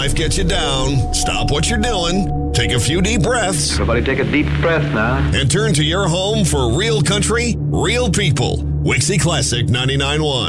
life gets you down, stop what you're doing, take a few deep breaths, Everybody take a deep breath now. and turn to your home for real country, real people. Wixie Classic 99.1.